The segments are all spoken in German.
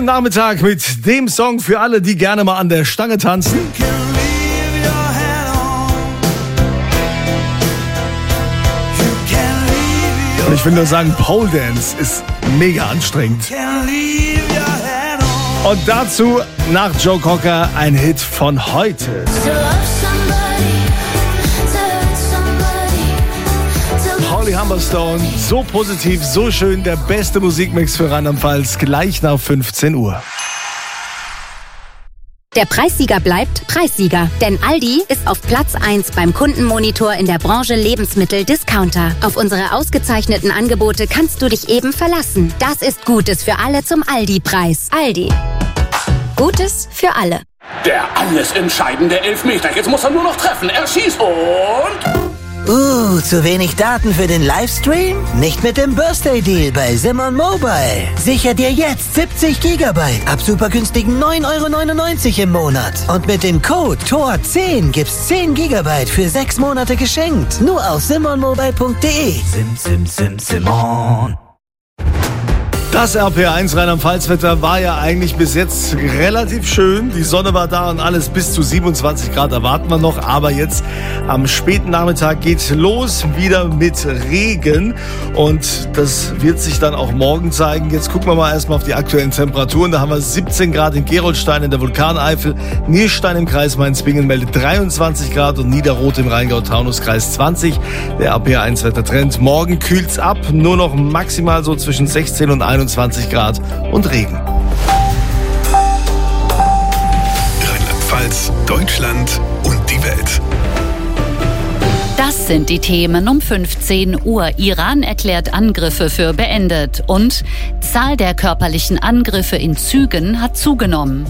Nachmittag mit dem Song für alle, die gerne mal an der Stange tanzen. Und ich will nur sagen, Pole Dance ist mega anstrengend. Und dazu nach Joe Cocker ein Hit von heute. Holly Humberstone, so positiv, so schön, der beste Musikmix für Rheinland-Pfalz, gleich nach 15 Uhr. Der Preissieger bleibt Preissieger, denn Aldi ist auf Platz 1 beim Kundenmonitor in der Branche Lebensmittel-Discounter. Auf unsere ausgezeichneten Angebote kannst du dich eben verlassen. Das ist Gutes für alle zum Aldi-Preis. Aldi. Gutes für alle. Der alles entscheidende Elfmeter. Jetzt muss er nur noch treffen. Er schießt und... zu wenig Daten für den Livestream? Nicht mit dem Birthday Deal bei Simon Mobile. Sicher dir jetzt 70 GB ab super günstigen 9,99 € im Monat. Und mit dem Code TOR10 gibt's 10 GB für 6 Monate geschenkt. Nur auf simonmobile.de. Simon. Das RPR1 Rheinland-Pfalz-Wetter war ja eigentlich bis jetzt relativ schön. Die Sonne war da und alles bis zu 27 Grad erwarten wir noch. Aber jetzt am späten Nachmittag geht's los, wieder mit Regen. Und das wird sich dann auch morgen zeigen. Jetzt gucken wir mal erstmal auf die aktuellen Temperaturen. Da haben wir 17 Grad in Gerolstein in der Vulkaneifel. Nierstein im Kreis Mainz-Bingen meldet 23 Grad und Niederrot im Rheingau-Taunus-Kreis 20. Der RPR1-Wettertrend. Morgen kühlt's ab, nur noch maximal so zwischen 16 und 21 Grad und Regen. Rheinland-Pfalz, Deutschland und die Welt. Das sind die Themen um 15 Uhr. Iran erklärt Angriffe für beendet und Zahl der körperlichen Angriffe in Zügen hat zugenommen.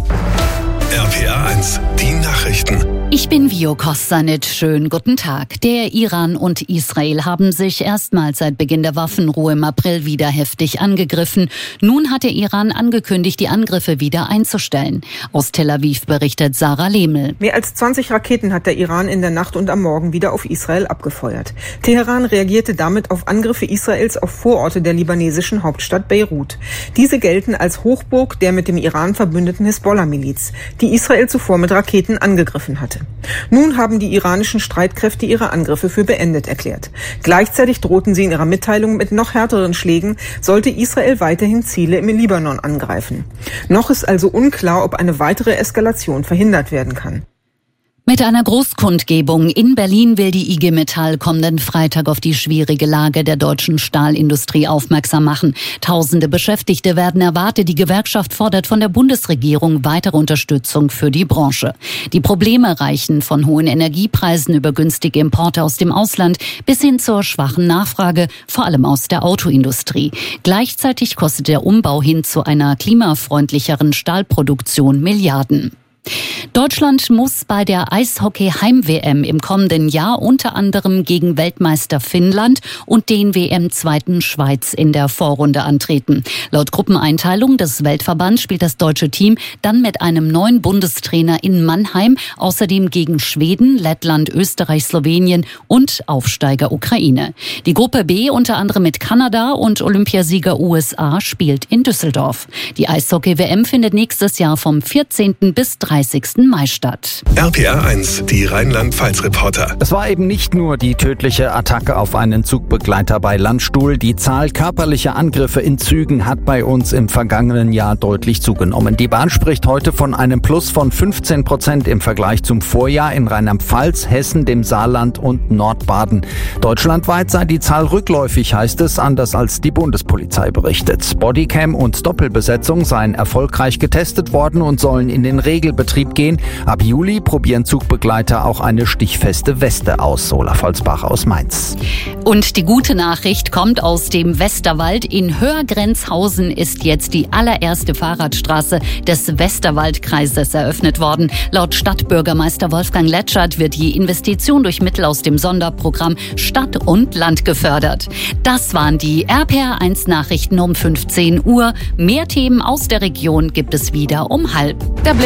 RPR1, die Nachrichten. Ich bin Vio Kostanic. Schönen guten Tag. Der Iran und Israel haben sich erstmals seit Beginn der Waffenruhe im April wieder heftig angegriffen. Nun hat der Iran angekündigt, die Angriffe wieder einzustellen. Aus Tel Aviv berichtet Sarah Lehmel. Mehr als 20 Raketen hat der Iran in der Nacht und am Morgen wieder auf Israel abgefeuert. Teheran reagierte damit auf Angriffe Israels auf Vororte der libanesischen Hauptstadt Beirut. Diese gelten als Hochburg der mit dem Iran verbündeten Hisbollah-Miliz, die Israel zuvor mit Raketen angegriffen hatte. Nun haben die iranischen Streitkräfte ihre Angriffe für beendet erklärt. Gleichzeitig drohten sie in ihrer Mitteilung mit noch härteren Schlägen, sollte Israel weiterhin Ziele im Libanon angreifen. Noch ist also unklar, ob eine weitere Eskalation verhindert werden kann. Mit einer Großkundgebung in Berlin will die IG Metall kommenden Freitag auf die schwierige Lage der deutschen Stahlindustrie aufmerksam machen. Tausende Beschäftigte werden erwartet. Die Gewerkschaft fordert von der Bundesregierung weitere Unterstützung für die Branche. Die Probleme reichen von hohen Energiepreisen über günstige Importe aus dem Ausland bis hin zur schwachen Nachfrage, vor allem aus der Autoindustrie. Gleichzeitig kostet der Umbau hin zu einer klimafreundlicheren Stahlproduktion Milliarden. Deutschland muss bei der Eishockey-Heim-WM im kommenden Jahr unter anderem gegen Weltmeister Finnland und den WM-Zweiten Schweiz in der Vorrunde antreten. Laut Gruppeneinteilung des Weltverbands spielt das deutsche Team dann mit einem neuen Bundestrainer in Mannheim, außerdem gegen Schweden, Lettland, Österreich, Slowenien und Aufsteiger Ukraine. Die Gruppe B unter anderem mit Kanada und Olympiasieger USA spielt in Düsseldorf. Die Eishockey-WM findet nächstes Jahr vom 14. bis 30. Mai statt. RPR1, die Rheinland-Pfalz-Reporter. Es war eben nicht nur die tödliche Attacke auf einen Zugbegleiter bei Landstuhl. Die Zahl körperlicher Angriffe in Zügen hat bei uns im vergangenen Jahr deutlich zugenommen. Die Bahn spricht heute von einem Plus von 15% im Vergleich zum Vorjahr in Rheinland-Pfalz, Hessen, dem Saarland und Nordbaden. Deutschlandweit sei die Zahl rückläufig, heißt es, anders als die Bundespolizei berichtet. Bodycam und Doppelbesetzung seien erfolgreich getestet worden und sollen in den Regelbetrieb gehen. Ab Juli probieren Zugbegleiter auch eine stichfeste Weste aus. Olaf Holzbach aus Mainz. Und die gute Nachricht kommt aus dem Westerwald. In Höhrgrenzhausen ist jetzt die allererste Fahrradstraße des Westerwaldkreises eröffnet worden. Laut Stadtbürgermeister Wolfgang Letschert wird die Investition durch Mittel aus dem Sonderprogramm Stadt und Land gefördert. Das waren die RPR1 Nachrichten um 15 Uhr. Mehr Themen aus der Region gibt es wieder um 12:30. Der Blick auf die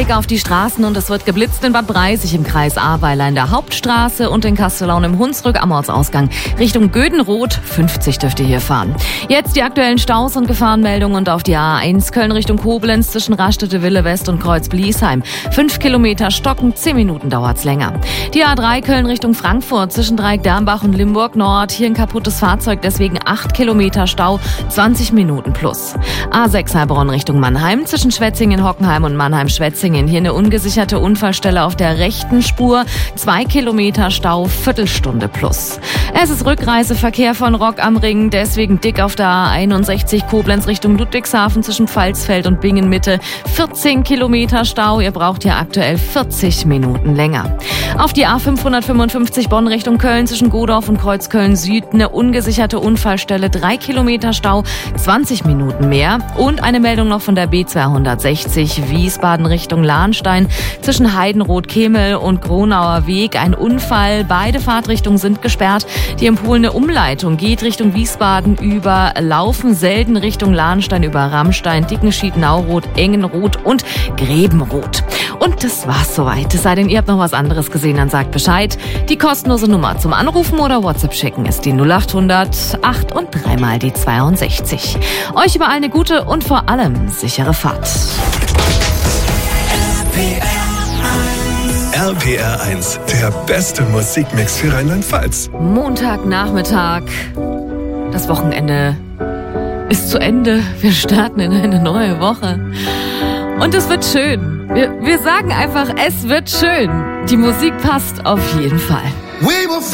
Straßen und es wird geblitzt in Bad Breisig im Kreis Ahrweiler in der Hauptstraße und in Kastellaun im Hunsrück am Ortsausgang. Richtung Gödenroth, 50 dürft ihr hier fahren. Jetzt die aktuellen Staus und Gefahrenmeldungen und auf die A1 Köln Richtung Koblenz zwischen Raststätte Wille West und Kreuz Bliesheim. 5 Kilometer stocken, 10 Minuten dauert's länger. Die A3 Köln Richtung Frankfurt zwischen Dreieck Dernbach und Limburg Nord. Hier ein kaputtes Fahrzeug, deswegen 8 Kilometer Stau, 20 Minuten plus. A6 Heilbronn Richtung Mannheim zwischen Schwetzingen, Hockenheim und Mannheim-Schwetzingen. Hier eine ungesicherte Unfallstelle auf der rechten Spur. 2 Kilometer Stau, Viertelstunde plus. Es ist Rückreiseverkehr von Rock am Ring, deswegen dick auf der A61 Koblenz Richtung Ludwigshafen zwischen Pfalzfeld und Bingen Mitte. 14 Kilometer Stau, ihr braucht hier aktuell 40 Minuten länger. Auf die A555 Bonn Richtung Köln zwischen Godorf und Kreuzköln Süd eine ungesicherte Unfallstelle, 3 Kilometer Stau, 20 Minuten mehr. Und eine Meldung noch von der B260 Wiesbaden Richtung Lahnstein zwischen Heidenroth-Kemel und Gronauer Weg. Ein Unfall, beide Fahrtrichtungen sind gesperrt. Die empfohlene Umleitung geht Richtung Wiesbaden über Laufen-Selden Richtung Lahnstein über Rammstein, Dickenschied, Nauroth, Engenroth und Grebenroth. Und das war's soweit. Es sei denn, ihr habt noch was anderes gesehen, dann sagt Bescheid. Die kostenlose Nummer zum Anrufen oder WhatsApp schicken ist die 0800 8 und 3 mal die 62. Euch überall eine gute und vor allem sichere Fahrt. RPR 1, der beste Musikmix für Rheinland-Pfalz. Montagnachmittag. Das Wochenende ist zu Ende. Wir starten in eine neue Woche. Und es wird schön. Wir sagen einfach, es wird schön. Die Musik passt auf jeden Fall.